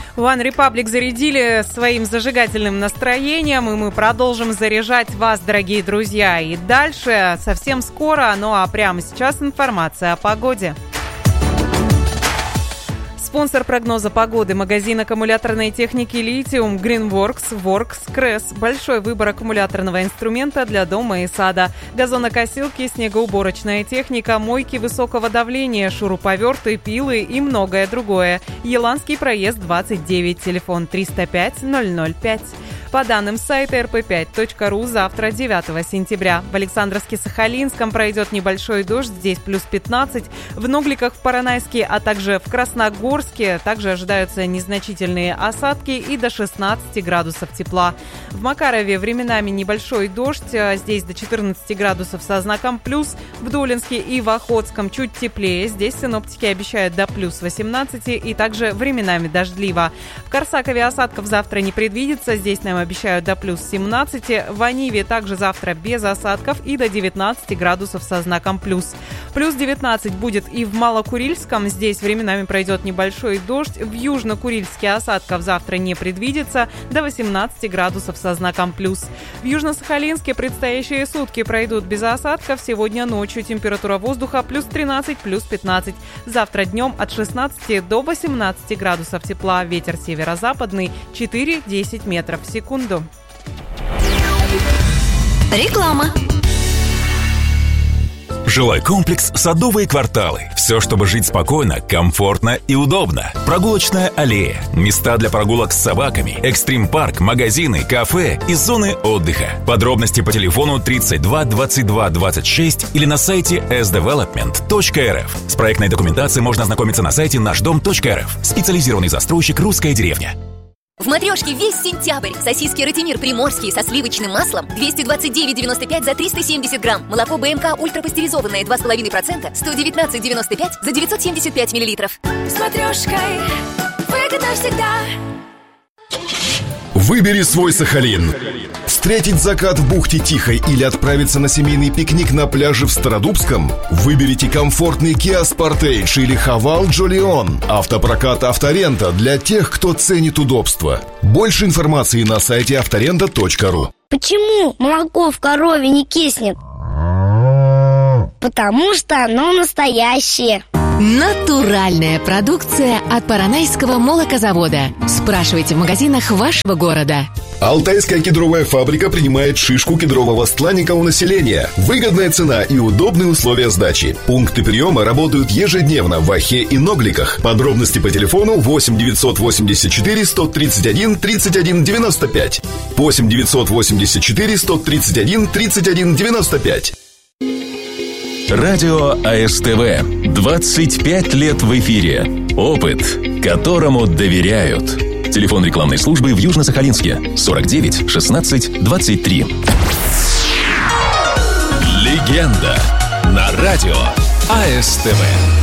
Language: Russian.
One Republic зарядили своим зажигательным настроением, и мы продолжим заряжать вас, дорогие друзья. И дальше совсем скоро, ну а прямо сейчас информация о погоде. Спонсор прогноза погоды – магазин аккумуляторной техники «Литиум», Greenworks, Works, Кресс. Большой выбор аккумуляторного инструмента для дома и сада. Газонокосилки, снегоуборочная техника, мойки высокого давления, шуруповерты, пилы и многое другое. Еланский проезд 29, телефон 305-005. По данным сайта rp5.ru, завтра, 9 сентября, в Александровске-Сахалинском пройдет небольшой дождь, здесь плюс 15, в Нугликах, в Поронайске, а также в Красногорске также ожидаются незначительные осадки и до 16 градусов тепла. В Макарове временами небольшой дождь, здесь до 14 градусов со знаком плюс, в Долинске и в Охотском чуть теплее, здесь синоптики обещают до плюс 18 и также временами дождливо. В Корсакове осадков завтра не предвидится, здесь нам обещают до плюс 17. В Аниве также завтра без осадков и до 19 градусов со знаком плюс. Плюс 19 будет и в Малокурильском. Здесь временами пройдет небольшой дождь. В Южно-Курильске осадков завтра не предвидится. До 18 градусов со знаком плюс. В Южно-Сахалинске предстоящие сутки пройдут без осадков. Сегодня ночью температура воздуха плюс 13, плюс 15. Завтра днем от 16 до 18 градусов тепла. Ветер северо-западный 4-10 метров в секунду. Реклама. Жилой комплекс «Садовые кварталы». Все, чтобы жить спокойно, комфортно и удобно. Прогулочная аллея, места для прогулок с собаками, экстрим-парк, магазины, кафе и зоны отдыха. Подробности по телефону 32 22 26 или на сайте sdevelopment.rf. С проектной документацией можно ознакомиться на сайте нашдом.рф. Специализированный застройщик «Русская деревня». В «Матрешке» весь сентябрь. Сосиски «Ратимир» приморские со сливочным маслом 229,95 за 370 грамм. Молоко БМК ультрапастеризованное 2,5% 119,95 за 975 миллилитров. С «Матрешкой» выгодно всегда. Выбери свой Сахалин. Встретить закат в бухте Тихой или отправиться на семейный пикник на пляже в Стародубском? Выберите комфортный Kia Sportage или Haval Jolion. Автопрокат «Авторента» для тех, кто ценит удобство. Больше информации на сайте авторента.ру. Почему молоко в корове не киснет? Потому что оно настоящее. Натуральная продукция от Поронайского молокозавода. Спрашивайте в магазинах вашего города. Алтайская кедровая фабрика принимает шишку кедрового стланника у населения. Выгодная цена и удобные условия сдачи. Пункты приема работают ежедневно в Охе и Ногликах. Подробности по телефону 8 984 131 31 95. 8 984 131 31 95. Радио АСТВ. 25 лет в эфире. Опыт, которому доверяют. Телефон рекламной службы в Южно-Сахалинске 49 16 23. Легенда на радио АСТВ.